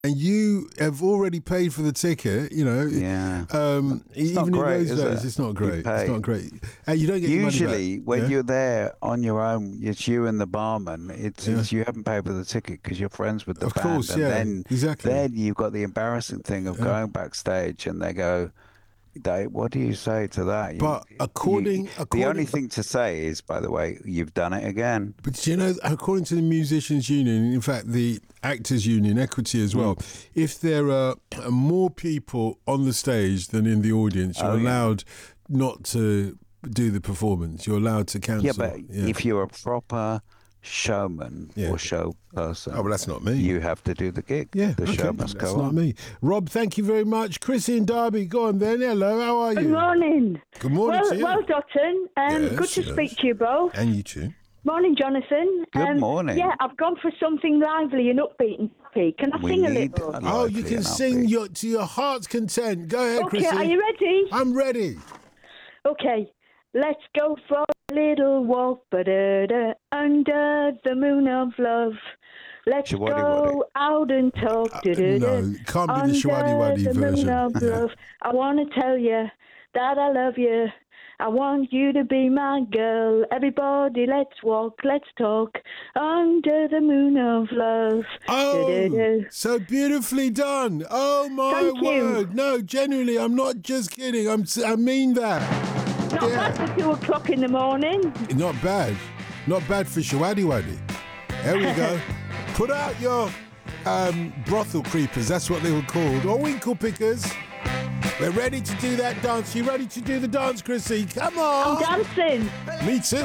and you have already paid for the ticket, Yeah. It's not even great, in those is days, it? it's not great. You pay. It's not great. And you don't get your money Usually, back. when Yeah? you're there on your own, it's you and the barman. It's you haven't paid for the ticket because you're friends with the Of band, course, and yeah, exactly. then you've got the embarrassing thing of going backstage, and they go, what do you say to that? But The only thing to say is, by the way, you've done it again. But according to the Musicians Union, in fact the Actors Union, Equity as well, if there are more people on the stage than in the audience, you're allowed not to do the performance. You're allowed to cancel. Yeah, but if you're a proper showman or show person, well, that's not me. You have to do the gig. Yeah, the show must go on. That's not me. Rob, thank you very much. Chrissy in Derby, go on then. Hello, how are you? Good morning. Good morning to you. Well, Dotton. Good to speak to you both. And you too. Morning, Jonathan. Good morning. Yeah, I've gone for something lively and upbeat and happy. Can I sing a little? Oh, you can sing to your heart's content. Go ahead, Chrissy. Okay, are you ready? I'm ready. Okay. Let's go for a little walk, under the moon of love. Let's go out and talk. No, it can't be the Shawadi Wadi version. Moon of love. I want to tell you that I love you. I want you to be my girl. Everybody, let's walk, let's talk under the moon of love. Oh, so beautifully done. Oh, my word. No, genuinely, I'm not just kidding. I mean that. Not bad for 2 o'clock in the morning. Not bad. Not bad for Shawadi Wadi. There we go. Put out your brothel creepers. That's what they were called. Or winkle pickers. We're ready to do that dance. You ready to do the dance, Chrissy? Come on. I'm dancing. Me too.